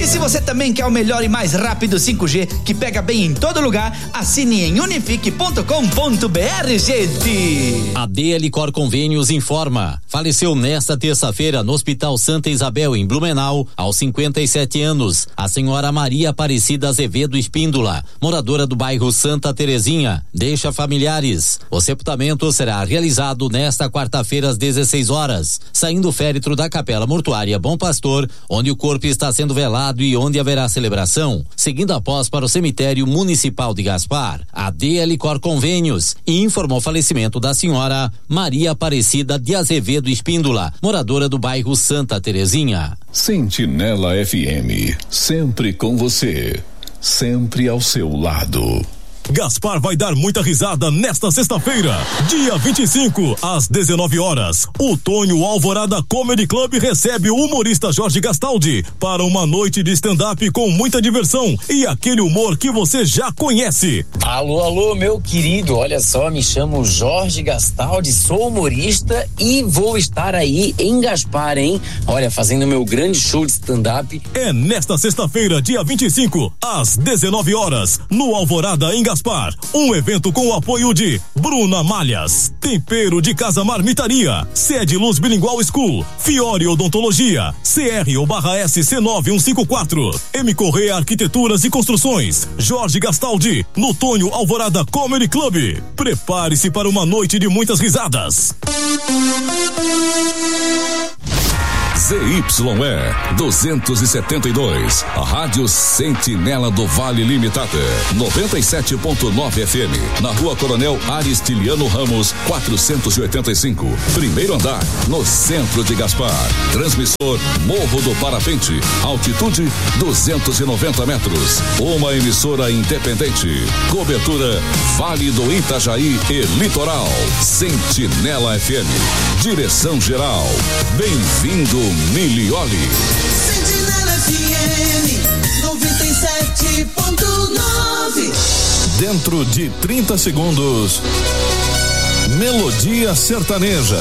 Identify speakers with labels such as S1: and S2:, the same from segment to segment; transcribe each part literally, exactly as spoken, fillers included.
S1: E se você também quer o melhor e mais rápido cinco G, que pega bem em todo lugar, assine em unifique ponto com ponto br, gente.
S2: A D L Cor Convênios informa. Faleceu nesta terça-feira no Hospital Santa Isabel, em Blumenau, aos cinquenta e sete anos, a senhora Maria Aparecida Azevedo Espíndola, moradora do bairro Santa Terezinha. Deixa familiares. O sepultamento será realizado nesta quarta-feira às dezesseis horas, saindo o féretro da Capela Mortuária Bom Pastor, onde o corpo está sendo velado e onde haverá celebração, seguindo após para o cemitério municipal de Gaspar. A D L Cor Convênios informou o falecimento da senhora Maria Aparecida de Azevedo Espíndola, moradora do bairro Santa Terezinha.
S3: Sentinela F M, sempre com você, sempre ao seu lado.
S4: Gaspar vai dar muita risada nesta sexta-feira, dia vinte e cinco, às dezenove horas. O Tonho Alvorada Comedy Club recebe o humorista Jorge Gastaldi para uma noite de stand-up com muita diversão e aquele humor que você já conhece.
S5: Alô, alô, meu querido, olha só, me chamo Jorge Gastaldi, sou humorista e vou estar aí em Gaspar, hein? Olha, fazendo meu grande show de stand-up.
S4: É nesta sexta-feira, dia vinte e cinco, às dezenove horas, no Alvorada em Gaspar. Um evento com o apoio de Bruna Malhas, Tempero de Casa Marmitaria, Sede Luz Bilingual School, Fiore Odontologia, C R ou barra S C nove um cinco quatro, M Correia Arquiteturas e Construções, Jorge Gastaldi, no Tonho Alvorada Comedy Club. Prepare-se para uma noite de muitas risadas.
S3: Z Y E duzentos e setenta e dois, a Rádio Sentinela do Vale Limitada, noventa e sete ponto nove F M, na Rua Coronel Aristiliano Ramos, quatrocentos e oitenta e cinco, primeiro andar, no centro de Gaspar. Transmissor Morro do Parapente, altitude duzentos e noventa metros. Uma emissora independente. Cobertura Vale do Itajaí e Litoral. Sentinela F M. Direção geral. Bem-vindo, Milioli.
S6: Sentinela F M noventa e sete ponto nove.
S3: Dentro de trinta segundos, Melodia Sertaneja.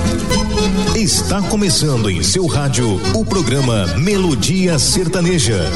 S7: Está começando em seu rádio o programa Melodia Sertaneja.